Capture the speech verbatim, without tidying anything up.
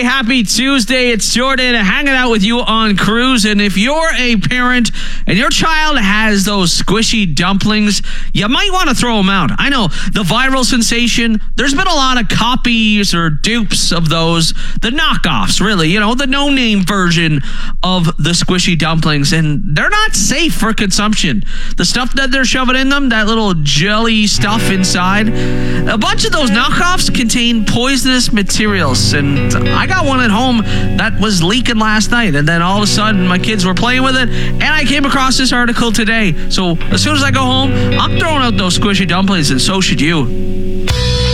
happy Tuesday. It's Jordan hanging out with you on Cruise. And if you're a parent and your child has those squishy dumplings, you might want to throw them out. I know, the viral sensation, there's been a lot of copies or dupes of those, the knockoffs, really, you know, the no-name version of the squishy dumplings, and they're not safe for consumption. The stuff that they're shoving in them, that little jelly stuff inside, a bunch of those knockoffs contain poisonous materials, and I got one at home that was leaking last night, and then all of a sudden my kids were playing with it, and I came across this article today. So as soon as I go home, I'm throwing out those squishy dumplings, and so should you.